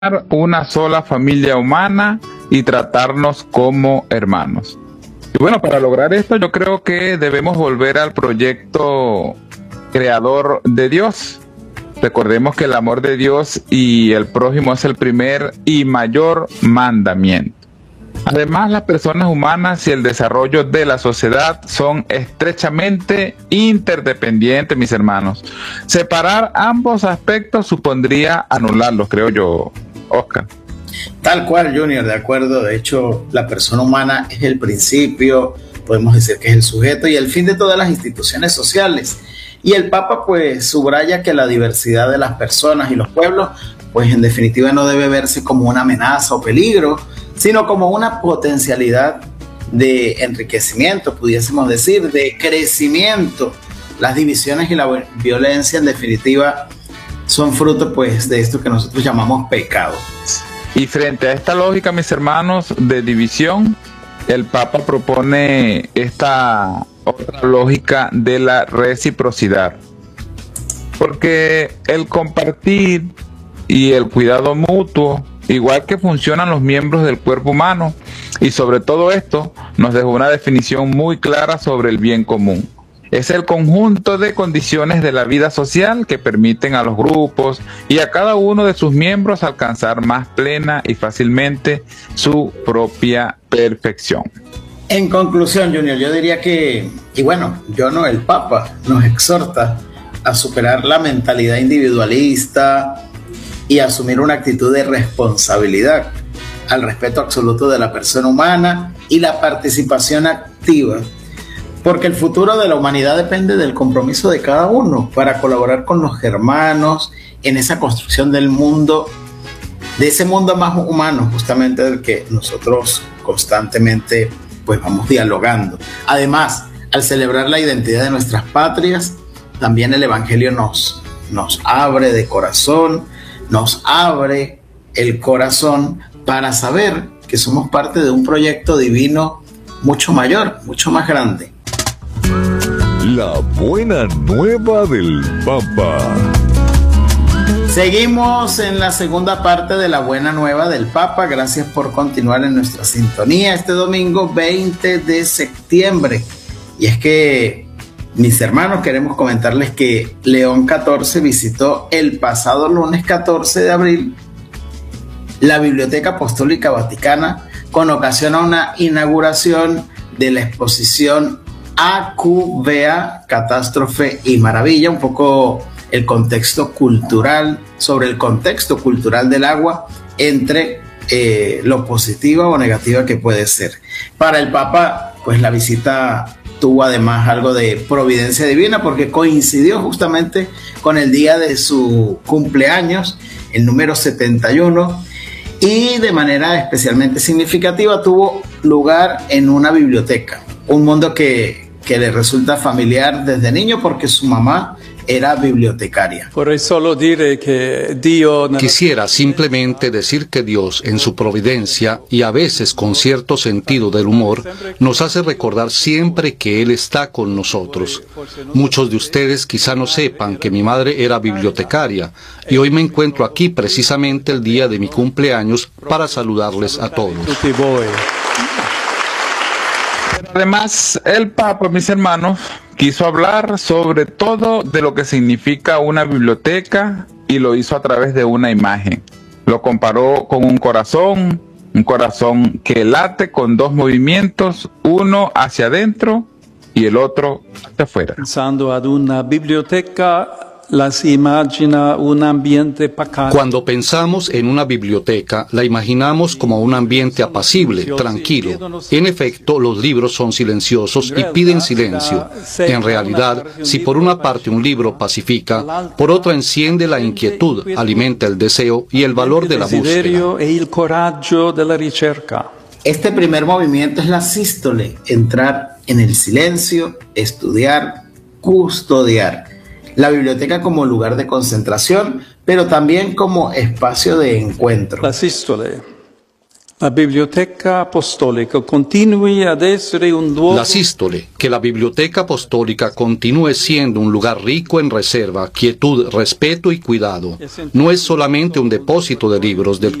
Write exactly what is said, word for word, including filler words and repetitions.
una sola familia humana y tratarnos como hermanos. Y bueno, para lograr esto yo creo que debemos volver al proyecto creador de Dios. Recordemos que el amor de Dios y el prójimo es el primer y mayor mandamiento. Además, las personas humanas y el desarrollo de la sociedad son estrechamente interdependientes, mis hermanos. Separar ambos aspectos supondría anularlos, creo yo, Oscar. Tal cual, Junior, de acuerdo. De hecho, la persona humana es el principio, podemos decir que es el sujeto y el fin de todas las instituciones sociales. Y el Papa pues subraya que la diversidad de las personas y los pueblos pues en definitiva no debe verse como una amenaza o peligro, sino como una potencialidad de enriquecimiento, pudiésemos decir, de crecimiento. Las divisiones y la violencia en definitiva son fruto pues de esto que nosotros llamamos pecado. Y frente a esta lógica, mis hermanos, de división, el Papa propone esta otra lógica de la reciprocidad. Porque el compartir y el cuidado mutuo, igual que funcionan los miembros del cuerpo humano, y sobre todo esto nos dejó una definición muy clara sobre el bien común. Es el conjunto de condiciones de la vida social que permiten a los grupos y a cada uno de sus miembros alcanzar más plena y fácilmente su propia perfección. En conclusión, Junior, yo diría que, y bueno, yo no, el Papa nos exhorta a superar la mentalidad individualista y asumir una actitud de responsabilidad al respeto absoluto de la persona humana y la participación activa, porque el futuro de la humanidad depende del compromiso de cada uno para colaborar con los hermanos en esa construcción del mundo, de ese mundo más humano, justamente del que nosotros constantemente pues vamos dialogando. Además, al celebrar la identidad de nuestras patrias, también el Evangelio nos, nos abre de corazón, nos abre el corazón para saber que somos parte de un proyecto divino mucho mayor, mucho más grande. La buena nueva del Papa. Seguimos en la segunda parte de la buena nueva del Papa. Gracias por continuar en nuestra sintonía este domingo veinte de septiembre. Y es que, mis hermanos, queremos comentarles que León catorce visitó el pasado lunes catorce de abril la Biblioteca Apostólica Vaticana con ocasión a una inauguración de la exposición A Q V A, Catástrofe y Maravilla, un poco el contexto cultural, sobre el contexto cultural del agua entre eh, lo positiva o negativa que puede ser. Para el Papa, pues la visita tuvo además algo de providencia divina porque coincidió justamente con el día de su cumpleaños, el número setenta y uno, y de manera especialmente significativa tuvo lugar en una biblioteca, un mundo que, que le resulta familiar desde niño porque su mamá era bibliotecaria. Quisiera simplemente decir que Dios, en su providencia y a veces con cierto sentido del humor, nos hace recordar siempre que Él está con nosotros. Muchos de ustedes quizá no sepan que mi madre era bibliotecaria y hoy me encuentro aquí precisamente el día de mi cumpleaños para saludarles a todos. Además, el Papa, mis hermanos, quiso hablar sobre todo de lo que significa una biblioteca y lo hizo a través de una imagen. Lo comparó con un corazón, un corazón que late con dos movimientos, uno hacia adentro y el otro hacia afuera. Pensando ad una biblioteca, las imagina un ambiente pacato. Cuando pensamos en una biblioteca, la imaginamos como un ambiente apacible, tranquilo. En efecto, los libros son silenciosos y piden silencio. En realidad, si por una parte un libro pacifica, por otra enciende la inquietud, alimenta el deseo y el valor de la búsqueda. Este primer movimiento es la sístole, entrar en el silencio, estudiar, custodiar. La biblioteca como lugar de concentración, pero también como espacio de encuentro. La sístole La Biblioteca Apostolica continui ad essere un luogo... La sístole, que la Biblioteca Apostólica continúe siendo un lugar rico en reserva, quietud, respeto y cuidado. No es solamente un depósito de libros del